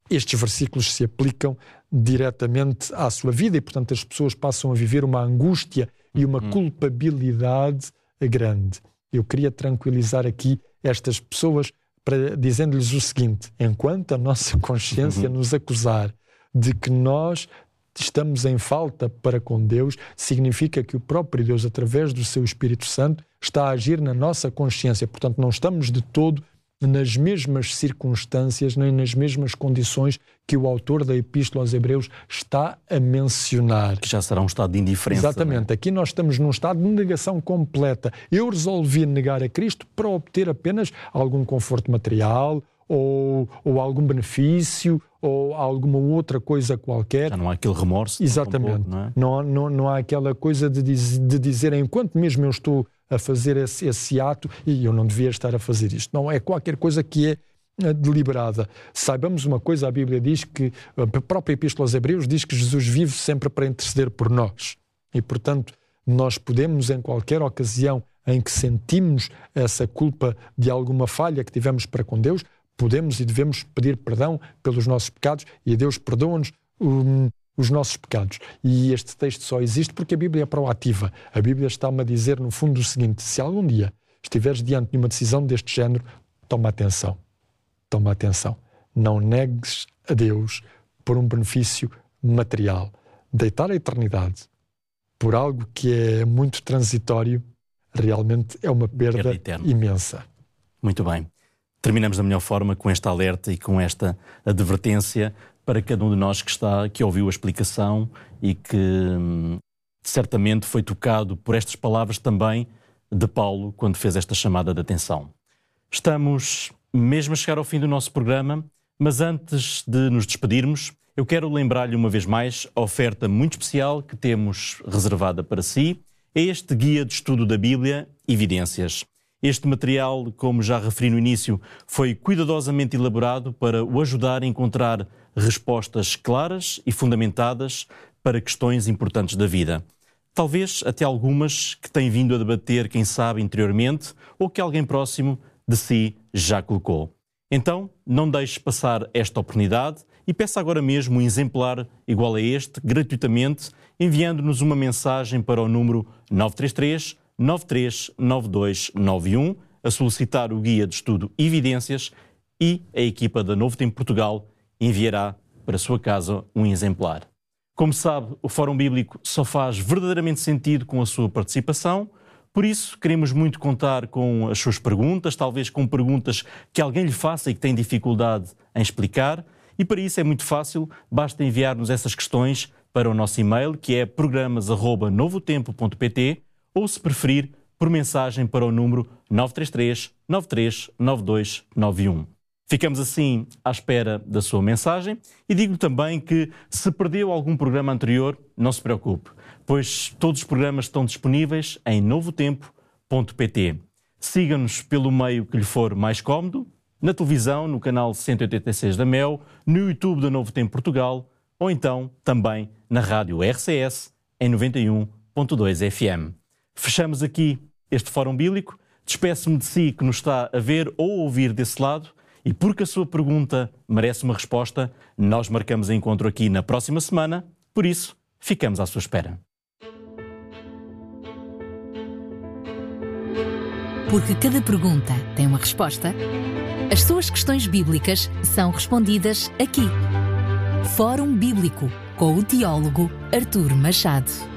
estes versículos se aplicam diretamente à sua vida e, portanto, as pessoas passam a viver uma angústia e uma culpabilidade grande. Eu queria tranquilizar aqui estas pessoas dizendo-lhes o seguinte: enquanto a nossa consciência nos acusar de que nós estamos em falta para com Deus, significa que o próprio Deus, através do seu Espírito Santo, está a agir na nossa consciência. Portanto, não estamos de todo nas mesmas circunstâncias, nem nas mesmas condições que o autor da Epístola aos Hebreus está a mencionar. Que já será um estado de indiferença. Exatamente. Aqui nós estamos num estado de negação completa. Eu resolvi negar a Cristo para obter apenas algum conforto material ou algum benefício ou alguma outra coisa qualquer. Já não há aquele remorso. Exatamente. Não é? Não há aquela coisa de dizer, enquanto mesmo eu estou a fazer esse ato, e eu não devia estar a fazer isto. Não, é qualquer coisa que é deliberada. Saibamos uma coisa, a Bíblia diz que, a própria Epístola aos Hebreus diz que Jesus vive sempre para interceder por nós. E, portanto, nós podemos, em qualquer ocasião em que sentimos essa culpa de alguma falha que tivemos para com Deus, podemos e devemos pedir perdão pelos nossos pecados, e Deus perdoa-nos os nossos pecados. E este texto só existe porque a Bíblia é proativa. A Bíblia está-me a dizer, no fundo, o seguinte: se algum dia estiveres diante de uma decisão deste género, toma atenção. Toma atenção. Não negues a Deus por um benefício material. Deitar a eternidade por algo que é muito transitório, realmente é uma perda imensa. Muito bem. Terminamos da melhor forma com este alerta e com esta advertência para cada um de nós que ouviu a explicação e que certamente foi tocado por estas palavras também de Paulo quando fez esta chamada de atenção. Estamos mesmo a chegar ao fim do nosso programa, mas antes de nos despedirmos, eu quero lembrar-lhe uma vez mais a oferta muito especial que temos reservada para si. É este guia de estudo da Bíblia, Evidências. Este material, como já referi no início, foi cuidadosamente elaborado para o ajudar a encontrar respostas claras e fundamentadas para questões importantes da vida. Talvez até algumas que tem vindo a debater, quem sabe, interiormente, ou que alguém próximo de si já colocou. Então, não deixe passar esta oportunidade e peça agora mesmo um exemplar igual a este, gratuitamente, enviando-nos uma mensagem para o número 933 939291 a solicitar o guia de estudo Evidências, e a equipa da Novo Tempo Portugal enviará para a sua casa um exemplar. Como sabe, o Fórum Bíblico só faz verdadeiramente sentido com a sua participação, por isso queremos muito contar com as suas perguntas, talvez com perguntas que alguém lhe faça e que tem dificuldade em explicar, e para isso é muito fácil, basta enviar-nos essas questões para o nosso e-mail, que é programas@novotempo.pt, ou, se preferir, por mensagem para o número 933 939291. Ficamos assim à espera da sua mensagem e digo também que, se perdeu algum programa anterior, não se preocupe, pois todos os programas estão disponíveis em novotempo.pt. Siga-nos pelo meio que lhe for mais cómodo, na televisão, no canal 186 da MEL, no YouTube da Novo Tempo Portugal, ou então também na rádio RCS em 91.2 FM. Fechamos aqui este Fórum Bíblico. Despeço-me de si que nos está a ver ou ouvir desse lado, e porque a sua pergunta merece uma resposta, nós marcamos encontro aqui na próxima semana. Por isso, ficamos à sua espera. Porque cada pergunta tem uma resposta, as suas questões bíblicas são respondidas aqui. Fórum Bíblico, com o teólogo Artur Machado.